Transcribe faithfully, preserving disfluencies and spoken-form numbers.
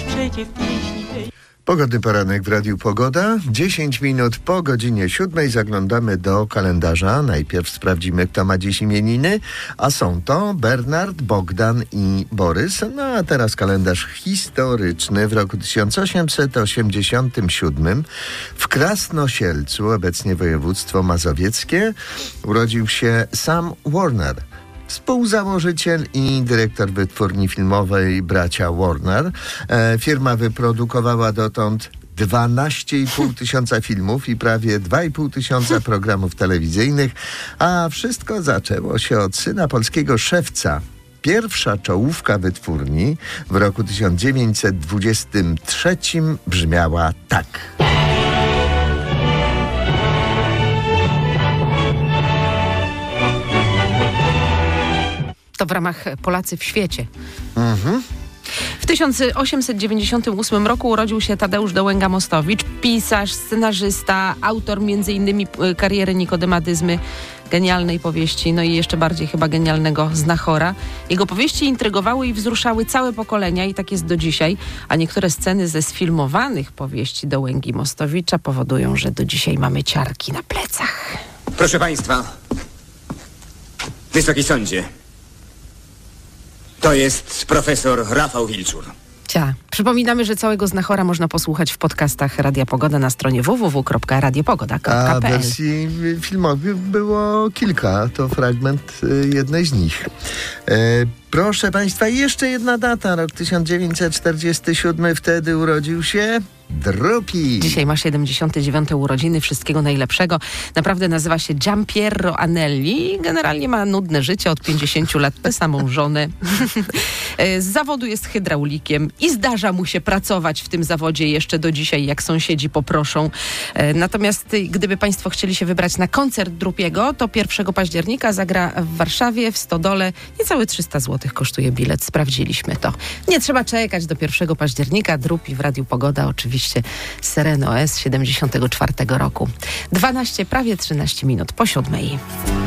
też przecie w pieśni tej. Pogodny poranek w Radiu Pogoda. dziesięć minut po godzinie siódmej zaglądamy do kalendarza. Najpierw sprawdzimy, kto ma dziś imieniny, a są to Bernard, Bogdan i Borys. No a teraz kalendarz historyczny. W roku tysiąc osiemset osiemdziesiątym siódmym w Krasnosielcu, obecnie województwo mazowieckie, urodził się Sam Warner, współzałożyciel i dyrektor wytwórni filmowej Bracia Warner. E, firma wyprodukowała dotąd dwanaście i pół tysiąca filmów i prawie dwa i pół tysiąca programów telewizyjnych, a wszystko zaczęło się od syna polskiego szewca. Pierwsza czołówka wytwórni w roku tysiąc dziewięćset dwudziestym trzecim brzmiała tak. To w ramach Polacy w świecie. Mhm. W tysiąc osiemset dziewięćdziesiątym ósmym roku urodził się Tadeusz Dołęga-Mostowicz, pisarz, scenarzysta, autor między innymi Kariery Nikodema Dyzmy, genialnej powieści, no i jeszcze bardziej chyba genialnego Znachora. Jego powieści intrygowały i wzruszały całe pokolenia i tak jest do dzisiaj, a niektóre sceny ze sfilmowanych powieści Dołęgi-Mostowicza powodują, że do dzisiaj mamy ciarki na plecach. Proszę Państwa, Wysoki Sądzie, to jest profesor Rafał Wilczur. Cia. Przypominamy, że całego Znachora można posłuchać w podcastach Radia Pogoda na stronie w w w kropka radiopogoda kropka p l. A wersji filmowych było kilka, to fragment jednej z nich. E, proszę Państwa, jeszcze jedna data, rok tysiąc dziewięćset czterdziesty siódmy, wtedy urodził się Drupi. Dzisiaj ma siedemdziesiąte dziewiąte urodziny, wszystkiego najlepszego. Naprawdę nazywa się Giampiero Anelli. Generalnie ma nudne życie, od pięćdziesięciu lat tę samą żonę. Z zawodu jest hydraulikiem i zdarza mu się pracować w tym zawodzie jeszcze do dzisiaj, jak sąsiedzi poproszą. Natomiast gdyby Państwo chcieli się wybrać na koncert Drupiego, to pierwszego października zagra w Warszawie, w Stodole. Niecałe trzysta złotych kosztuje bilet. Sprawdziliśmy to. Nie trzeba czekać do pierwszego października. Drupi w Radiu Pogoda oczywiście Sereno S siedemdziesiątego czwartego roku. dwanaście, prawie trzynaście minut po siódmej.